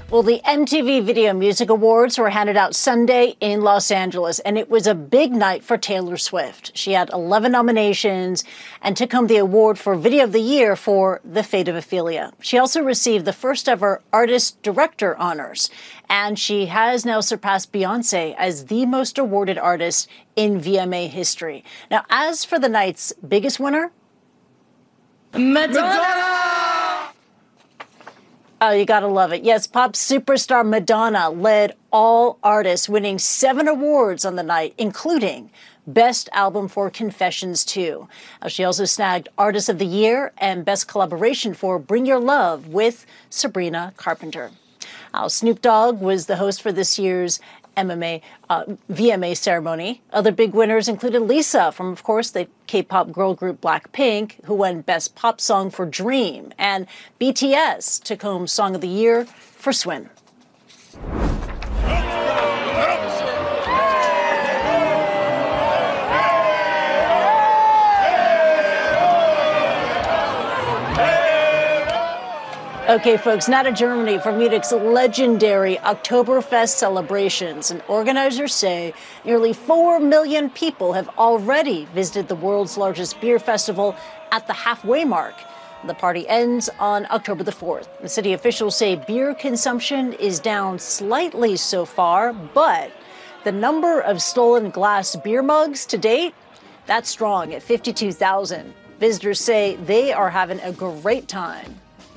Well, the MTV Video Music Awards were handed out Sunday in Los Angeles, and it was a big night for Taylor Swift. She had 11 nominations and took home the award for Video of the Year for The Fate of Ophelia. She also received the first ever Artist Director honors, and she has now surpassed Beyoncé as the most awarded artist in VMA history. Now, as for the night's biggest winner, Madonna! Oh, you gotta love it. Yes, pop superstar Madonna led all artists, winning 7 awards on the night, including Best Album for Confessions 2. She also snagged Artist of the Year and Best Collaboration for Bring Your Love with Sabrina Carpenter. Snoop Dogg was the host for this year's VMA ceremony. Other big winners included Lisa from, of course, the K-pop girl group Blackpink, who won Best Pop Song for Dream, and BTS took home Song of the Year for Swim. Okay, folks, now to Germany for Munich's legendary Oktoberfest celebrations. And organizers say nearly 4 million people have already visited the world's largest beer festival at the halfway mark. The party ends on October the 4th. The city officials say beer consumption is down slightly so far, but the number of stolen glass beer mugs to date, that's strong at 52,000. Visitors say they are having a great time.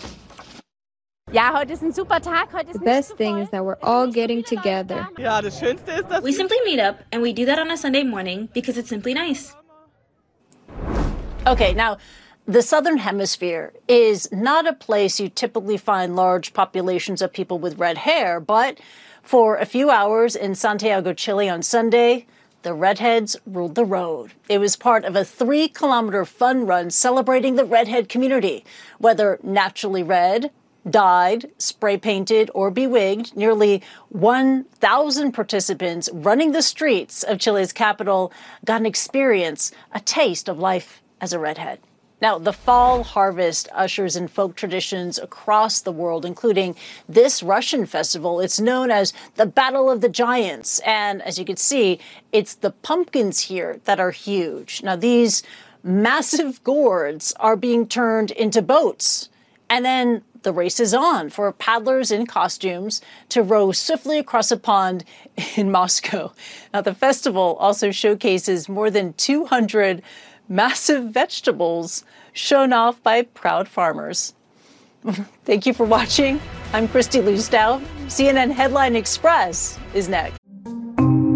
The best thing is that we're all getting together. We simply meet up, and we do that on a Sunday morning because it's simply nice. Okay, now, the Southern Hemisphere is not a place you typically find large populations of people with red hair, but for a few hours in Santiago, Chile on Sunday, the redheads ruled the road. It was part of a 3-kilometer fun run celebrating the redhead community, whether naturally red, dyed, spray painted, or bewigged. Nearly 1,000 participants running the streets of Chile's capital got an experience, a taste of life as a redhead. Now, the fall harvest ushers in folk traditions across the world, including this Russian festival. It's known as the Battle of the Giants. And as you can see, it's the pumpkins here that are huge. Now, these massive gourds are being turned into boats. And then the race is on for paddlers in costumes to row swiftly across a pond in Moscow. Now, the festival also showcases more than 200 massive vegetables shown off by proud farmers. Thank you for watching. I'm Christy Lustow. CNN Headline Express is next.